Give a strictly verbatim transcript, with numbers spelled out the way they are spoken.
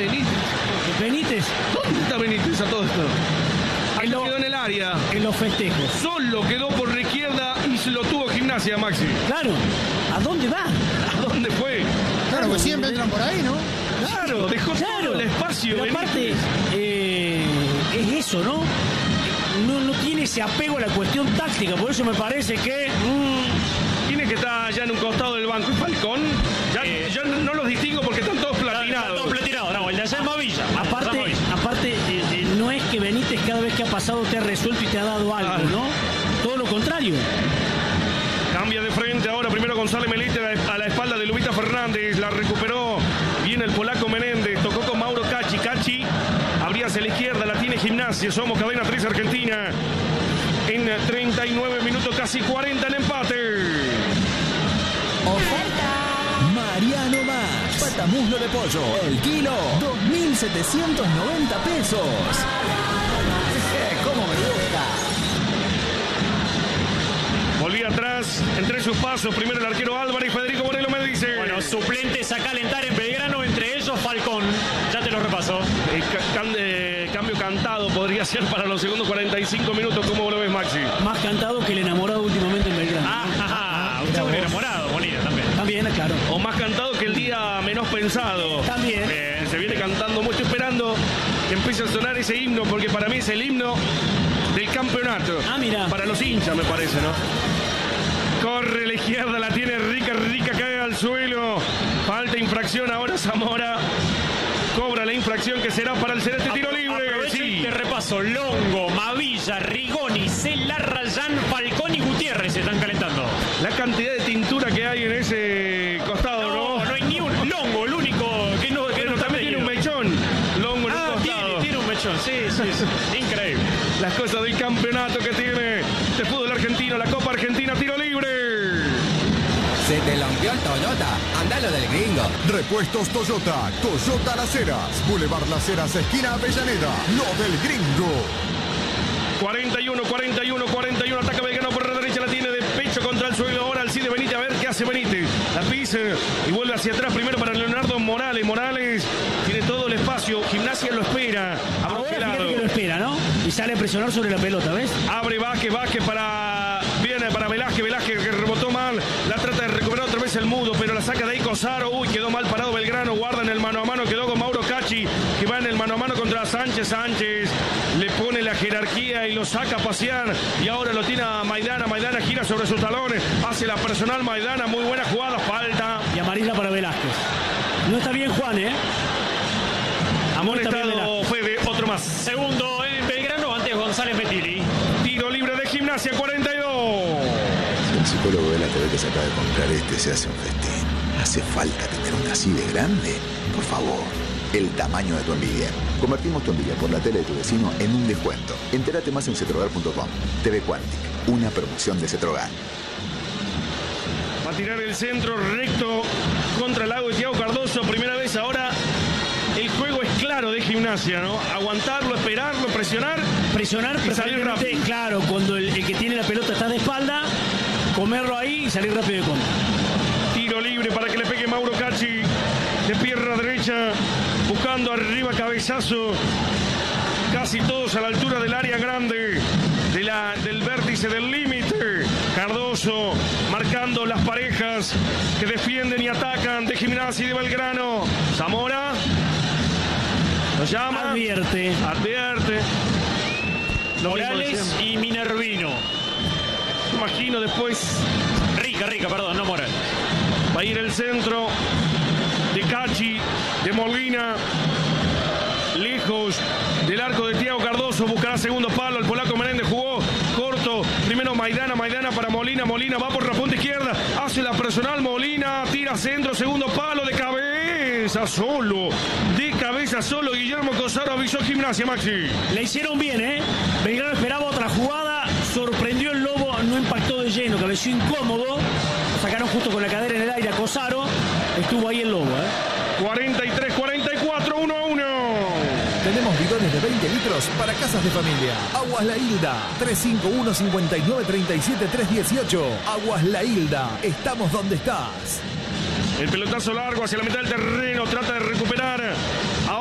Benítez. Benítez. ¿Dónde está Benítez a todo esto? Ahí En lo- quedó en el área. En los festejos. Solo quedó por la izquierda y se lo tuvo Gimnasia, Maxi. Claro. ¿A dónde va? ¿A dónde fue? Claro, que siempre entran por ahí, ¿no? Claro, dejó Claro. todo el espacio. Pero aparte, Benítez. eh, es eso, ¿no? ¿no? No tiene ese apego a la cuestión táctica. Por eso me parece que... mm, ¿Quién es que está allá en un costado del banco? ¿Y Falcón? Ya, Eh, yo no, no los distingo porque están todos platinados. Todo platinado, no, el de allá es Mavilla. aparte, Mavilla. aparte eh, eh, no es que Benítez cada vez que ha pasado te ha resuelto y te ha dado algo, Claro. ¿no? Todo lo contrario. Cambia de frente ahora primero González Melite a la espalda de Lubita Fernández. La recuperó bien el polaco Menéndez. Tocó con Mauro Cachi. Cachi abría hacia la izquierda. La tiene Gimnasia. Somos Cadena tres Argentina. En treinta y nueve minutos, casi cuarenta en empate. Mariano Max. Patamuslo de pollo. El kilo. dos mil setecientos noventa pesos. ¿Cómo me gusta? Volvía atrás, entre sus pasos, primero el arquero Álvarez y Federico Morelo me dice. Bueno, suplentes a calentar en Belgrano, entre ellos Falcón. Ya te lo repaso. Eh, ca- can- eh, cambio cantado podría ser para los segundos cuarenta y cinco minutos. ¿Cómo lo ves, Maxi? Más cantado que el enamorado últimamente en Belgrano. Ah, ¿no? ah, usted es un enamorado, Molina, también. También, claro. O más cantado que el día menos pensado. También. Eh, se viene cantando mucho, esperando que empiece a sonar ese himno, porque para mí es el himno del campeonato. Ah, mira. Para los hinchas, me parece, ¿no? Corre la izquierda, la tiene rica, rica, cae al suelo. Falta infracción ahora Zamora. Cobra la infracción que será para el Celeste tiro libre. Aprovecho Sí. y te repaso. Longo, Mavilla, Rigoni, Celarra, Jan, Falcón y Gutiérrez se están calentando. La cantidad de tintura que hay en ese costado, ¿no? No, no hay ni un Longo, el único que no, que Pero no está también tiene un pedido. mechón. Longo en Ah, un tiene, costado. tiene un mechón, sí, sí, sí. Increíble. Las cosas del campeonato que tiene de fútbol argentino, la Copa Argentina, tiro libre. Se te rompió el Toyota. Andalo del gringo. Repuestos Toyota, Toyota Las Heras, Boulevard Las Heras, esquina Avellaneda, lo del gringo. cuarenta y uno, cuarenta y uno, cuarenta y uno, ataca Belgrano por la derecha, la tiene de pecho contra el suelo. Ahora Alcide Benítez, a ver qué hace Benítez. La pisa y vuelve hacia atrás primero para Leonardo Morales. Morales tiene todo el espacio, Gimnasia lo espera. Ahora fíjate Abrogelado. que lo espera, ¿no? Y sale a presionar sobre la pelota, ¿ves? Abre Vázquez, Vázquez para... Viene para Velázquez, Velázquez que rebotó mal. La trata de recuperar otra vez el Mudo, pero la saca de ahí Cosaro. Uy, quedó mal parado Belgrano. Guarda en el mano a mano, quedó con Mauro Cachi, que va en el mano a mano contra Sánchez. Sánchez le pone la jerarquía y lo saca a pasear. Y ahora lo tiene a Maidana. Maidana gira sobre sus talones. Hace la personal Maidana. Muy buena jugada, falta. Y amarilla para Velázquez. No está bien Juan, ¿eh? Amonestado Fede, otro más. Segundo en Belgrano, antes González Metili. Tiro libre de Gimnasia, cuarenta y dos. Si el psicólogo de la T V que se acaba de comprar este se hace un festín, ¿hace falta tener una así de grande? Por favor, el tamaño de tu envidia. Convertimos tu envidia por la tele de tu vecino en un descuento. Entérate más en cetrogar punto com. T V Quantic, una promoción de Cetrogar. Va a tirar el centro recto contra el lago de Thiago Cardoso. Primera vez ahora. El juego es claro de Gimnasia, ¿no? Aguantarlo, esperarlo, presionar. Presionar, Y salir preferiblemente, rápido. claro, cuando el, el que tiene la pelota está de espalda, comerlo ahí y salir rápido de contra. Tiro libre para que le pegue Mauro Cachi. De pierna derecha. Buscando arriba cabezazo. Casi todos a la altura del área grande. De la, del vértice del límite. Cardoso marcando las parejas que defienden y atacan de Gimnasia y de Belgrano. Zamora. Lo llama. Advierte. Advierte. Lo mismo de Morales siempre. y Minervino. Imagino después Rica, rica, perdón, no Morales. va a ir el centro de Cachi, de Molina, lejos del arco de Thiago Cardoso, buscará segundo palo, el polaco Menéndez jugó corto, primero Maidana, Maidana para Molina, Molina va por la punta izquierda, hace la personal, Molina tira centro, segundo palo de cabeza solo, de cabeza solo, Guillermo Cosaro avisó Gimnasia, Maxi. Le hicieron bien, ¿eh? Belgrano esperaba otra jugada, sorprendió el Lobo, no impactó de lleno, cabeció incómodo, lo sacaron justo con la cadera en el aire a Cosaro, estuvo ahí el Lobo, ¿eh? cuarenta y tres, cuarenta y cuatro, uno a uno. Tenemos bidones de veinte litros para casas de familia. Aguas La Hilda, tres cinco uno, cinco nueve tres siete, tres uno ocho. Aguas La Hilda, estamos donde estás. El pelotazo largo hacia la mitad del terreno, trata de recuperar